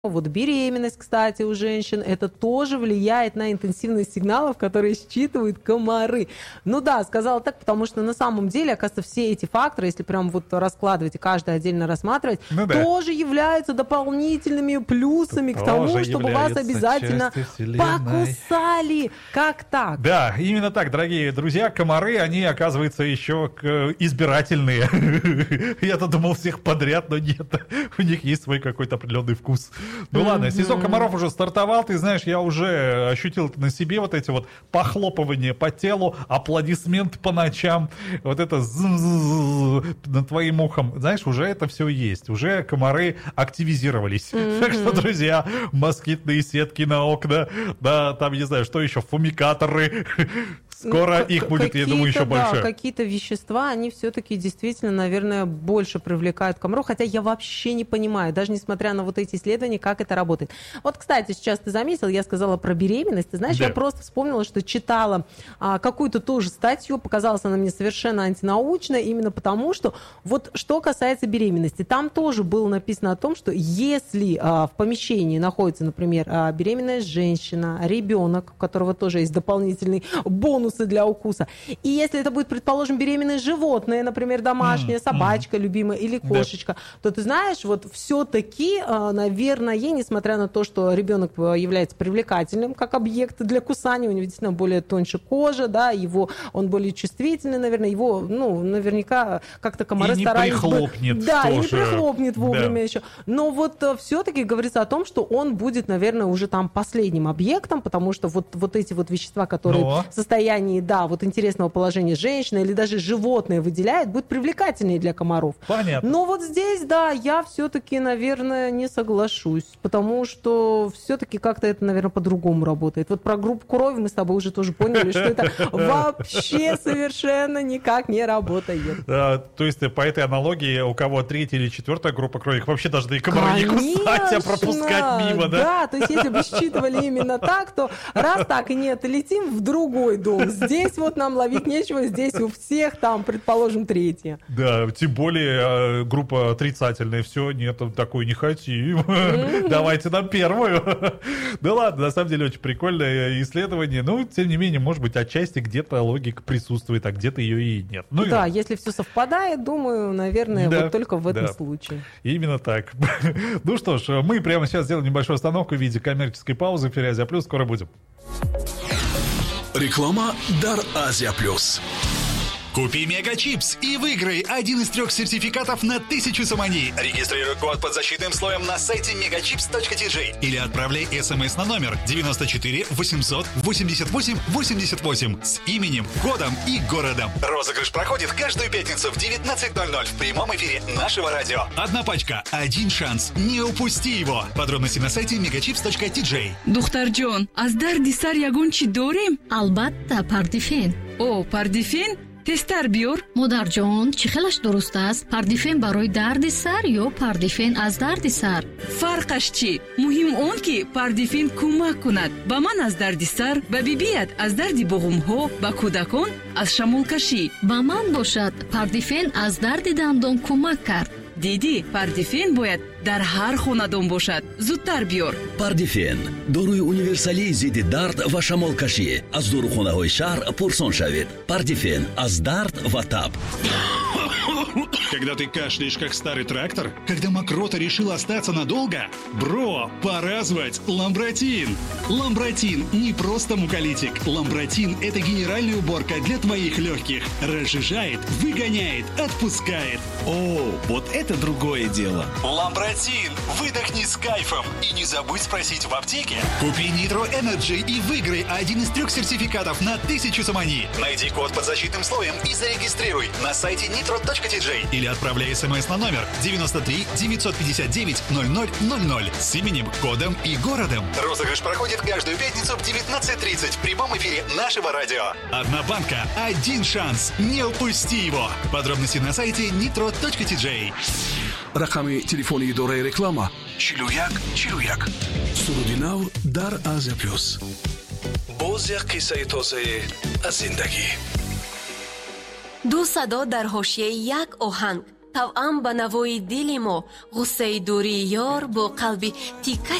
Вот беременность, кстати, у женщин, это тоже влияет на интенсивность сигналов, которые считывают комары. Ну да, сказала так, потому что на самом деле, оказывается, все эти факторы, если прям вот раскладывать и каждый отдельно рассматривать, тоже являются дополнительными плюсами к тому, чтобы вас обязательно покусали. Как так? Да, именно так, дорогие друзья, комары, они, оказывается, еще избирательные. Я-то думал всех подряд, но нет, у них есть свой какой-то определенный вкус. Ну ладно, сезон комаров уже стартовал, ты знаешь, я уже ощутил это на себе, вот эти вот похлопывания по телу, аплодисменты по ночам, вот это над твоим ухом, знаешь, уже это все есть, уже комары активизировались. Так что, друзья, москитные сетки на окна, да, там, не знаю, что еще, фумикаторы, скоро их будет, я думаю, еще больше. Да, какие-то вещества, они все-таки действительно, наверное, больше привлекают комаров, хотя я вообще не понимаю, даже несмотря на вот эти исследования, как это работает. Вот, кстати, сейчас ты заметил, я сказала про беременность, ты знаешь, я просто вспомнила, что читала какую-то тоже статью, показалась она мне совершенно антинаучной, именно потому, что вот что касается беременности, там тоже было написано о том, что если в помещении находится, например, беременная женщина, ребенок, у которого тоже есть дополнительные бонусы для укуса, и если это будет, предположим, беременное животное, например, домашняя собачка любимая или кошечка, то ты знаешь, вот все-таки, наверное, несмотря на то, что ребенок является привлекательным как объект для кусания, у него действительно более тоньше кожа, да, он более чувствительный, наверное, его, наверняка как-то комары старались бы... прихлопнет. Да, и не прихлопнет вовремя еще. Но вот все-таки говорится о том, что он будет, наверное, уже там последним объектом, потому что вот эти вот вещества, которые в состоянии, вот интересного положения женщины или даже животное выделяет, будут привлекательнее для комаров. Понятно. Но вот здесь, я все-таки, наверное, не соглашусь, потому что все-таки как-то это, наверное, по-другому работает. Вот про группу крови мы с тобой уже тоже поняли, что это вообще совершенно никак не работает. То есть по этой аналогии, у кого 3-я или 4-я группа крови, их вообще должны и комары не кусать, а пропускать мимо, да? Да, то есть если бы считывали именно так, то раз так и нет, летим в другой дом. Здесь вот нам ловить нечего, здесь у всех там, предположим, 3-я. Да, тем более группа отрицательная, все, нет, такой не хотим. Давайте нам 1-ю. Да ладно, на самом деле очень прикольное исследование. Но, тем не менее, может быть, отчасти где-то логика присутствует, а где-то ее и нет. Да, если все совпадает, думаю, наверное, вот только в этом случае. Именно так. Ну что ж, мы прямо сейчас сделаем небольшую остановку в виде коммерческой паузы в эфире Азия Плюс. Скоро будем. Реклама «Дар Азия Плюс». Купи мегачипс и выиграй один из 3 сертификатов на 1000 сомани. Регистрируй код под защитным слоем на сайте megachips.tj или отправляй смс на номер 94 800 88 88 с именем, кодом и городом. Розыгрыш проходит каждую пятницу в 19:00 в прямом эфире нашего радио. Одна пачка, один шанс. Не упусти его. Подробности на сайте megachips.tj. Духтарҷон, аз дарди сар ягон чӣ дорем? албатта, пардифен. О, пардифен? тестар биёр. модарҷон, чӣ хелаш дуруст аст? Пардифен барои дарди сар ё пардифен аз дарди сар? фарқаш чӣ? муҳим он ки пардифен кӯмак кунад ба ман аз дарди сар, ба бибият аз дарди буғумҳо, ба кӯдакон аз шамолкашӣ. ба ман бошад, пардифен аз дарди дандон кӯмак кард. диди, пардифен бояд дар ҳар хонадон бошад. зудтар биёр. пардифен доруи универсалии зидди дард ва шамолкашӣ. аз дорухонаҳои шаҳр пурсон шавед. пардифен аз дард ва таб. Когда ты кашляешь, как старый трактор? Когда мокрота решила остаться надолго? Бро, пора звать Ламбротин. Ламбротин не просто муколитик. Ламбротин – это генеральная уборка для твоих легких. Разжижает, выгоняет, отпускает. О, вот это другое дело. Ламбротин. Выдохни с кайфом. И не забудь спросить в аптеке. Купи Nitro Energy и выиграй один из 3 сертификатов на 1000 сомани. Найди код под защитным слоем и зарегистрируй на сайте nitro.tj или отправляй смс на номер 93 959 0000 с именем, кодом и городом. Розыгрыш проходит каждую пятницу в 19:30 в прямом эфире нашего радио. Одна банка, один шанс. Не упусти его. Подробности на сайте nitro.tj. рақами телефони идораи реклама 4141. суруди нав дар Азия Плюс. боз як қиссаи тозае аз зиндагӣ. ду садо дар ҳошияи як оҳанг. тавъан ба навои дили мо ғуссаи дурии ёр бо қалби тикка